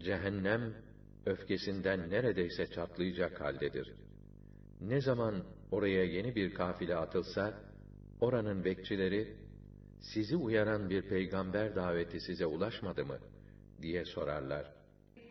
Cehennem, öfkesinden neredeyse çatlayacak haldedir. Ne zaman oraya yeni bir kafile atılsa, oranın bekçileri, sizi uyaran bir peygamber daveti size ulaşmadı mı diye sorarlar.